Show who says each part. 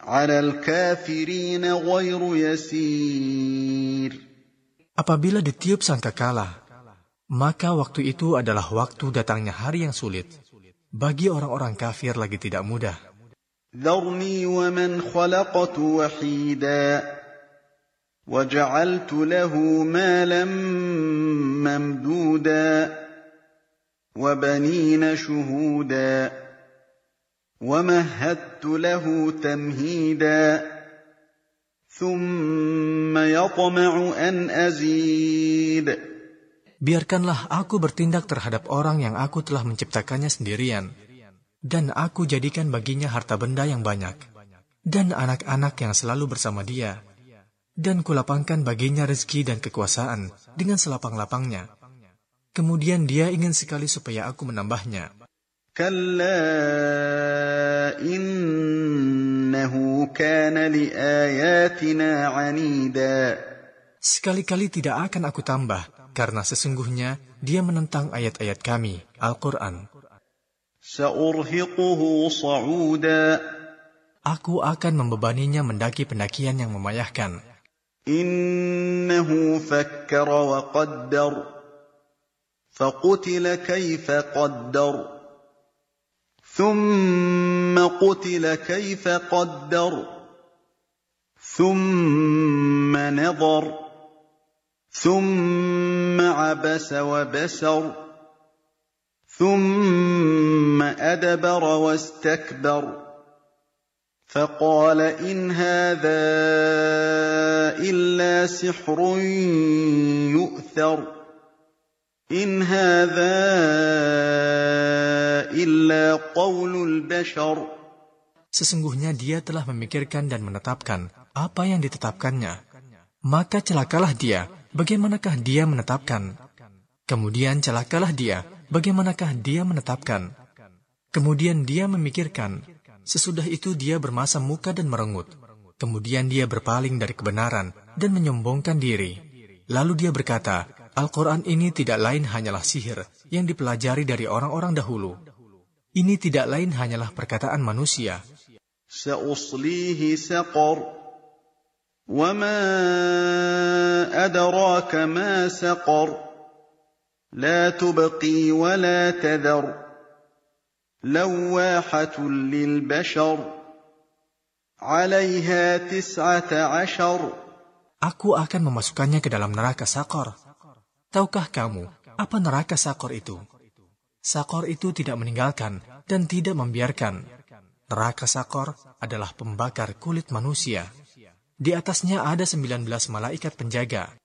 Speaker 1: عَلَى الْكَافِرِينَ غَيْرُ يَسِيرٍ.
Speaker 2: Apabila ditiup sangkakala, maka waktu itu adalah waktu datangnya hari yang sulit. Bagi orang-orang kafir lagi tidak mudah.
Speaker 1: ذَرْنِي وَمَنْ خَلَقْتُ وَحِيدًا وَجَعَلْتُ لَهُ مَالًا مَّمْدُودًا وَبَنِينَ شُهُودًا وَمَهَّدتُّ لَهُ تَمْهِيدًا ثُمَّ يَطْمَعُ أَنْ أَزِيدَ.
Speaker 2: Biarkanlah aku bertindak terhadap orang yang aku telah menciptakannya sendirian, dan aku jadikan baginya harta benda yang banyak, dan anak-anak yang selalu bersama dia, dan kulapangkan baginya rezeki dan kekuasaan dengan selapang-lapangnya. Kemudian dia ingin sekali supaya aku menambahnya.
Speaker 1: كَلَّا إِنَّهُ كَانَ لِآيَاتِنَا عَنِيدًا.
Speaker 2: Sekali-kali tidak akan aku tambah, karena sesungguhnya dia menentang ayat-ayat kami, Al-Quran.
Speaker 1: سَأُرْهِقُهُ صَعُودًا.
Speaker 2: Aku akan membebaninya mendaki pendakian yang memayahkan.
Speaker 1: إِنَّهُ فَكَّرَ وَقَدَّرَ فَقُتِلَ كَيْفَ قَدَّرَ ثُمَّ قُتِلَ كَيْفَ قَدَّرَ ثُمَّ نَظَرَ ثُمَّ عَبَسَ وَبَسَرَ ثُمَّ أَدْبَرَ وَاسْتَكْبَرَ فَقَالَ إِنْ هَٰذَا إِلَّا سِحْرٌ يُؤْثَرُ إِنْ هَٰذَا إِلَّا قَوْلُ الْبَشَرِ.
Speaker 2: Sesungguhnya dia telah memikirkan dan menetapkan apa yang ditetapkannya. Maka celakalah dia, bagaimanakah dia menetapkan? Kemudian celakalah dia, bagaimanakah dia menetapkan? Kemudian dia memikirkan, sesudah itu dia bermasam muka dan merengut. Kemudian dia berpaling dari kebenaran dan menyombongkan diri. Lalu dia berkata, Al-Quran ini tidak lain hanyalah sihir yang dipelajari dari orang-orang dahulu. Ini tidak lain hanyalah perkataan manusia.
Speaker 1: سَأُصْلِيهِ سَقَرَ وَمَا أَدْرَاكَ مَا سَقَرُ لَا تُبْقِي وَلَا تَذَرُ لَوَّاحَةٌ لِلْبَشَرِ عَلَيْهَا 19.
Speaker 2: Aku akan memasukkannya ke dalam neraka Sakor. Tahukah kamu apa neraka Sakor itu? Sakor itu tidak meninggalkan dan tidak membiarkan. Neraka Sakor adalah pembakar kulit manusia. Di atasnya ada 19 malaikat penjaga.